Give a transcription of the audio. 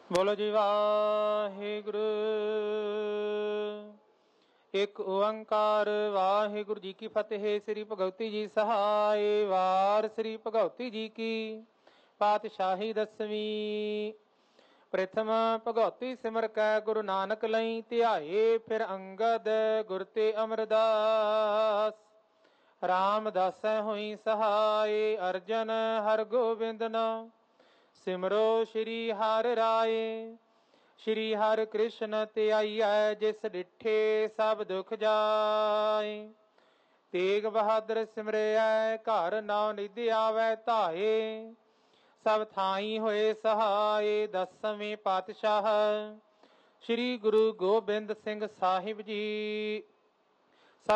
ਬੋਲੋ ਜੀ ਵਾਹਿਗੁਰੂ। ਇੱਕ ਓੰਕਾਰ ਵਾਹਿਗੁਰੂ ਜੀ ਕੀ ਫਤਿਹ। ਸ੍ਰੀ ਭਗਵਤੀ ਜੀ ਸਹਾਇ। ਵਾਰ ਸ੍ਰੀ ਭਗਵਤੀ ਜੀ ਕੀ ਪਾਤਸ਼ਾਹੀ ਦਸਵੀਂ। ਪ੍ਰਥਮ ਭਗਵਤੀ ਸਿਮਰ ਕੈ ਗੁਰੂ ਨਾਨਕ ਲਈ ਧਿਆਏ। ਫਿਰ ਅੰਗਦ ਗੁਰ ਤੇ ਅਮਰਦਾਸ। ਰਾਮਦਾਸੈ ਹੋਈ ਸਹਾਇ। ਅਰਜਨ ਹਰ ਗੋਬਿੰਦ ਨਾਮ ਸਿਮਰੋ ਸ਼੍ਰੀ ਹਰਿ ਰਾਏ। ਸ਼੍ਰੀ ਹਰਿ ਕ੍ਰਿਸ਼ਨ ਧਿਆਈਐ। ਜਿਸ ਡਿਠੇ ਸਭ ਦੁਖ ਜਾਏ। ਤੇਗ ਬਹਾਦਰ ਸਿਮਰਿਐ। ਘਰ ਨਾਉ ਨਿਧ ਆਵੈ ਧਾਏ। ਸਭ ਥਾਈ ਹੋਏ ਸਹਾਏ। ਦਸਵੇਂ ਪਾਤਸ਼ਾਹ ਸ਼੍ਰੀ ਗੁਰੂ ਗੋਬਿੰਦ ਸਿੰਘ ਸਾਹਿਬ ਜੀ।